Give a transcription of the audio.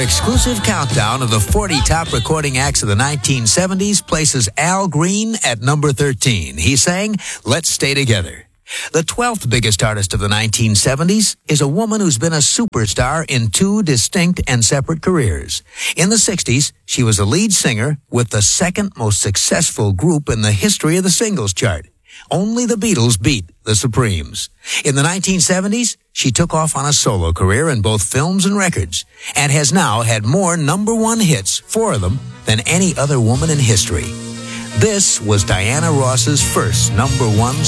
exclusive countdown of the 40 top recording acts of the 1970s places Al Green at number 13. He sang Let's Stay Together. The 12th biggest artist of the 1970s is a woman who's been a superstar in two distinct and separate careers. In the 60s, she was a lead singer with the second most successful group in the history of the singles chart. Only the Beatles beat the Supremes. In the 1970s, she took off on a solo career in both films and records, and has now had more number one hits, 4 of them, than any other woman in history. This was Diana Ross's first number one